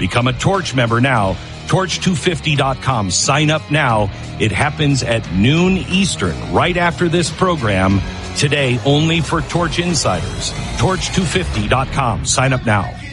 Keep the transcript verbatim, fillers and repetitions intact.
Become a Torch member now. torch two fifty dot com. Sign up now. It happens at noon Eastern, right after this program. Today, only for Torch Insiders. torch two fifty dot com. Sign up now.